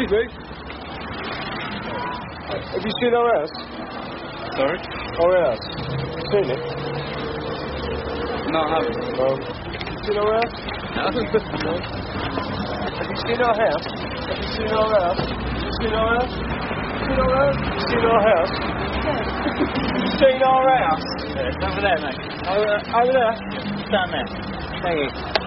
Excuse me. Have you seen OS? Sorry? OS. Seen it? No, I haven't. Have you seen OS? No. Have you seen our house? Have you seen our house? Have you seen our house? Seen our house? Seen our house? Seen our house? Yeah, it's over there, mate. Over there? Down there. Thank you.